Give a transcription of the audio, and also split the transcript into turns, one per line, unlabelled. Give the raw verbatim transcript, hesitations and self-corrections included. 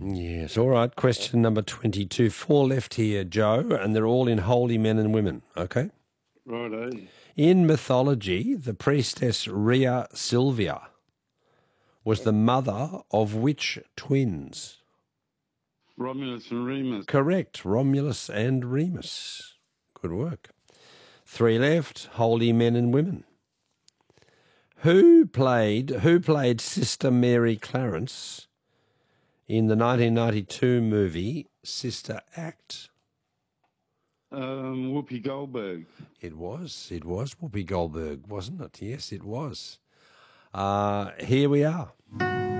Yes, all right. Question number twenty-two. Four left here, Joe, and they're all in holy men and women, okay?
Righto.
In mythology, the priestess Rhea Silvia was the mother of which twins?
Romulus and Remus.
Correct, Romulus and Remus. Good work. Three left, holy men and women. Who played who played Sister Mary Clarence in the nineteen ninety-two movie Sister Act?
Um, Whoopi Goldberg.
It was. It was Whoopi Goldberg, wasn't it? Yes, it was. Uh, here we are.